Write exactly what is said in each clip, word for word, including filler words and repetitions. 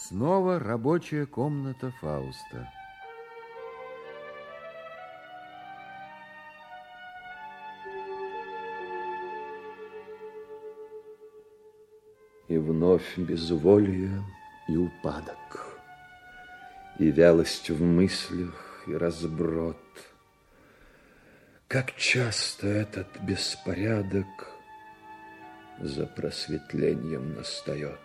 Снова рабочая комната Фауста. И вновь безволие и упадок, и вялость в мыслях, и разброд. Как часто этот беспорядок за просветлением настает.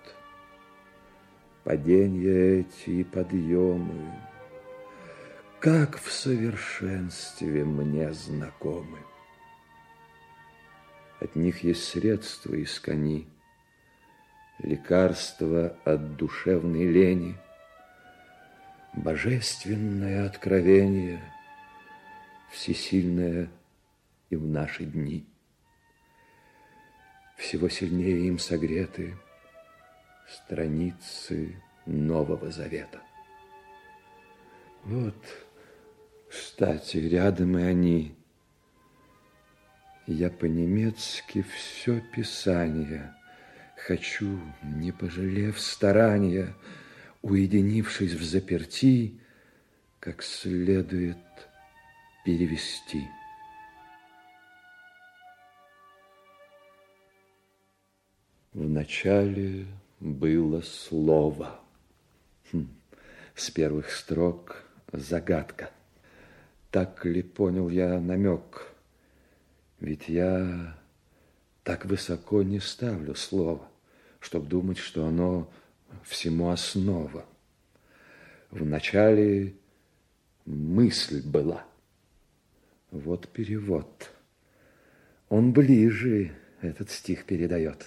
Падения эти и подъемы, как в совершенстве мне знакомы. От них есть средства искони, лекарство от душевной лени, божественное откровение, всесильное и в наши дни. Всего сильнее им согреты страницы Нового Завета. Вот, кстати, рядом и они. Я по-немецки все Писание хочу, не пожалев старания, уединившись в заперти, как следует перевести. Вначале было слово. Хм. С первых строк загадка. Так ли понял я намек? Ведь я так высоко не ставлю слово, чтоб думать, что оно всему основа. Вначале мысль была. Вот перевод. Он ближе этот стих передает.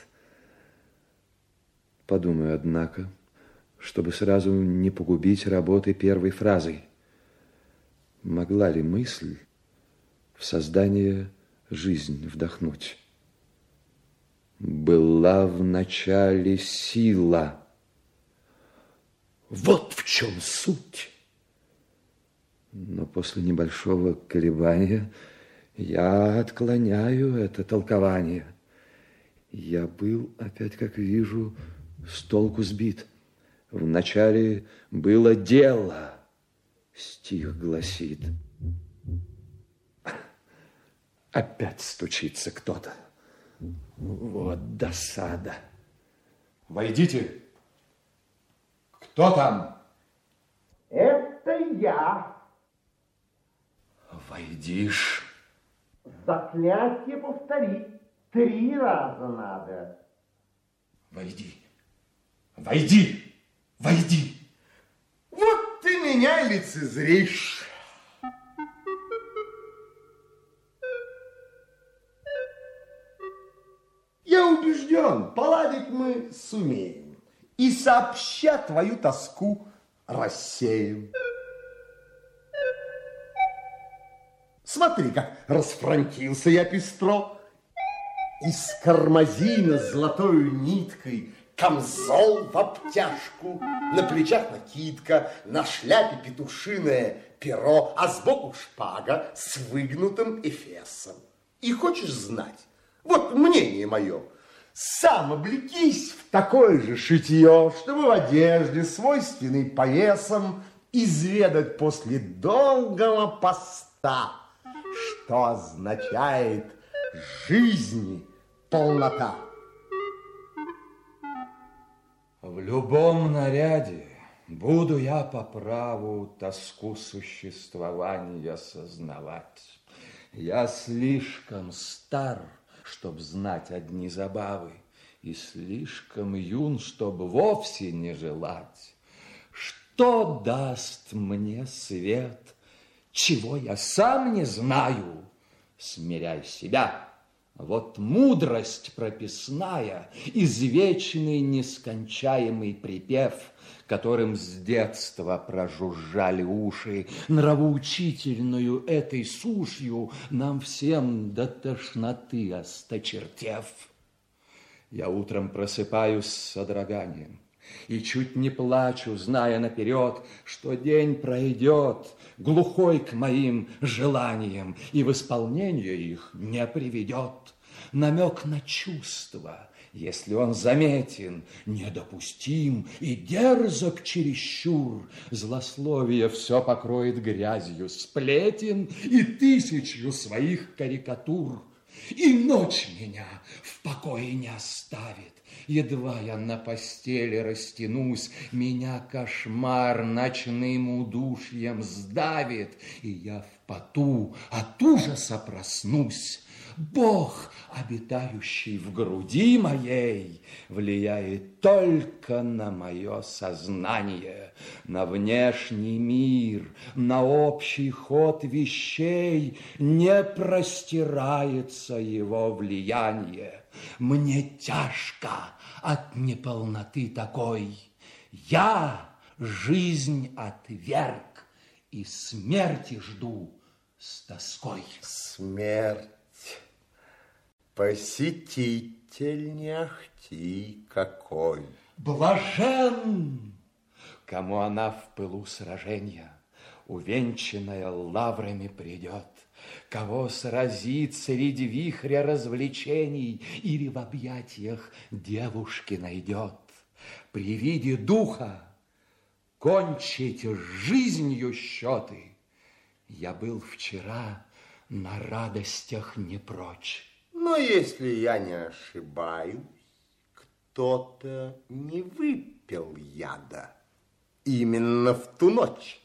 Подумаю, однако, чтобы сразу не погубить работы первой фразой. Могла ли мысль в создание жизнь вдохнуть? Была в начале сила. Вот в чем суть. Но после небольшого колебания я отклоняю это толкование. Я был, опять как вижу, с толку сбит. Вначале было дело, стих гласит. Опять стучится кто-то. Вот досада. Войдите. Кто там? Это я. Войдишь. Заклятие повтори. Три раза надо. Войди. Войди. Войди. Вот ты меня лицезришь. Я убежден, поладить мы сумеем. И сообща твою тоску рассеем. Смотри, как расфранкился я пестро. Из кармазина с золотою ниткой камзол в обтяжку, на плечах накидка, на шляпе петушиное перо, а сбоку шпага с выгнутым эфесом. И хочешь знать, вот мнение мое, сам облекись в такое же шитье, чтобы в одежде, свойственной повесам, изведать после долгого поста, что означает жизни полнота. В любом наряде буду я по праву тоску существования сознавать. Я слишком стар, чтоб знать одни забавы, и слишком юн, чтоб вовсе не желать. Что даст мне свет, чего я сам не знаю? Смиряй себя. Вот мудрость прописная, извечный нескончаемый припев, которым с детства прожужжали уши, нравоучительную этой сушью нам всем до тошноты осточертев. Я утром просыпаюсь с содроганием и чуть не плачу, зная наперед, что день пройдет, глухой к моим желаниям, и в исполнение их не приведет. Намек на чувства Если он заметен, недопустим и дерзок чересчур, злословие все покроет грязью сплетен и тысячью своих карикатур. И ночь меня в покое не оставит. Едва я на постели растянусь, меня кошмар ночным удушьем сдавит, и я в поту от ужаса проснусь. Бог, обитающий в груди моей, влияет только на мое сознание, на внешний мир, на общий ход вещей не простирается его влияние. Мне тяжко от неполноты такой. Я жизнь отверг и смерти жду с тоской. Смерть. Посетитель не ахти какой. Блажен, кому она в пылу сражения, увенчанная лаврами, придет, кого сразит среди вихря развлечений или в объятиях девушки найдет. При виде духа кончить жизнью счеты я был вчера на радостях не прочь. Но если я не ошибаюсь, кто-то не выпил яда именно в ту ночь.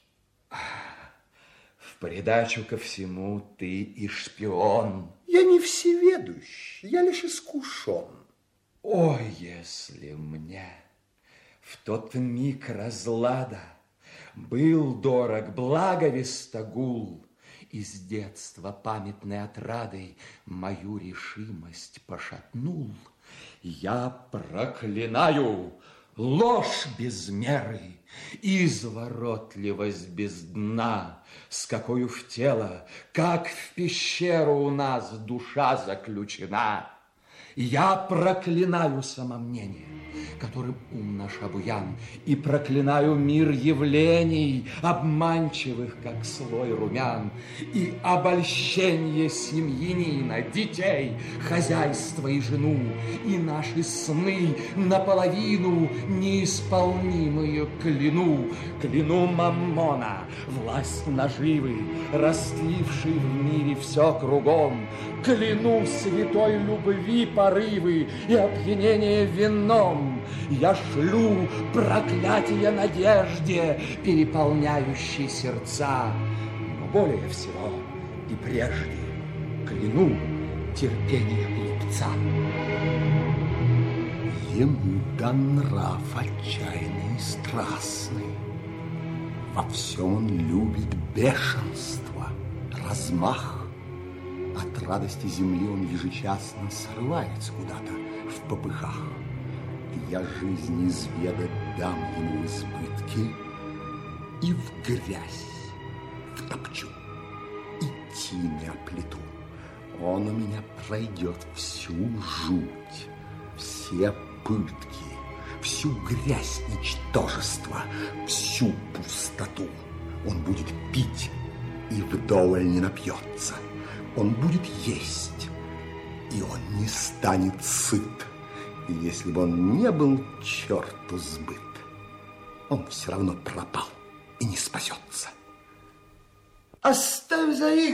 В придачу ко всему ты и шпион. Я не всеведущ, я лишь искушен. Ой, если мне в тот миг разлада был дорог благовестогул, и с детства памятной отрадой мою решимость пошатнул, я проклинаю ложь без меры, изворотливость без дна, с какою в тело, как в пещеру у нас душа заключена. Я проклинаю самомнение, которым ум наш обуян, и проклинаю мир явлений, обманчивых, как слой румян, и обольщение семьянина, детей, хозяйства и жену, и наши сны наполовину неисполнимые кляну. Кляну Маммона, власть наживы, растливший в мире все кругом. Кляну святой любви порывы и опьянение вином. Я шлю проклятие надежде, переполняющей сердца. Но более всего и прежде кляну терпение глупца. Ему дан нрав отчаянный и страстный. Во всем он любит бешенство, размах. От радости земли он ежечасно срывается куда-то в попыхах. Я жизнь изведать дам ему избытки и в грязь втопчу, и тиной оплету. Он у меня пройдет всю жуть, все пытки, всю грязь ничтожества, всю пустоту. Он будет пить и вдоволь не напьется. Он будет есть, и он не станет сыт. И если бы он не был черту сбыт, он все равно пропал и не спасется. Оставь за их